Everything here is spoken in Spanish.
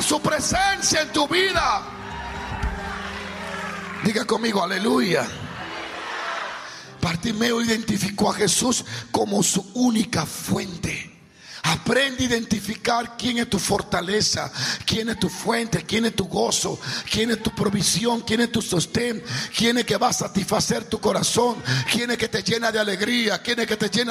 su presencia en tu vida. Diga conmigo, aleluya. Bartimeo identificó a Jesús como su única fuente. Aprende a identificar quién es tu fortaleza, quién es tu fuente, quién es tu gozo, quién es tu provisión, quién es tu sostén, quién es que va a satisfacer tu corazón, quién es que te llena de alegría, quién es que te llena